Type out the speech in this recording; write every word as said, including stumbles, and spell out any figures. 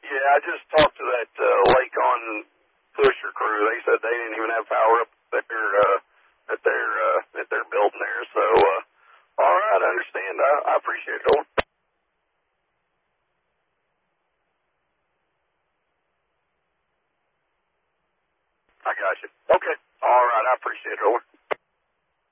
Yeah, I just talked to that uh, Lake on Pusher crew. They said they didn't even have power up at their uh, at their uh, at their building there. So, uh, all right, I understand. I, I appreciate it. I got you. Okay. All right, I appreciate it. Over.